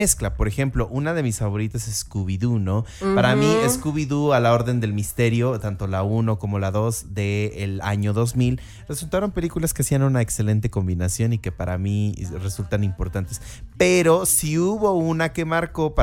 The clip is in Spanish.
mezcla. Por ejemplo, una de mis favoritas es Scooby-Doo, ¿no? Para mí, Ujú. Scooby-Doo a la Orden del Misterio, tanto la uno como la 2 del año 2000, resultaron películas que hacían una excelente combinación y que para mí resultan importantes. Pero si hubo una que marcó